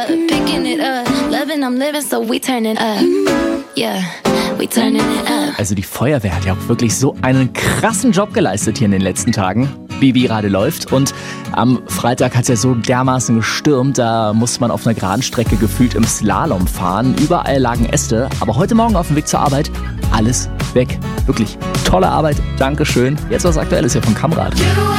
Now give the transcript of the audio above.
Picking it up, loving, I'm living, so we turning up. Yeah, we turning it up. Also die Feuerwehr hat ja auch wirklich so einen krassen Job geleistet hier in den letzten Tagen. Bibi gerade läuft und am Freitag hat es ja so dermaßen gestürmt, da musste man auf einer geraden Strecke gefühlt im Slalom fahren. Überall lagen Äste, aber heute Morgen auf dem Weg zur Arbeit alles weg. Wirklich tolle Arbeit, Dankeschön. Jetzt was Aktuelles hier von Kamrad.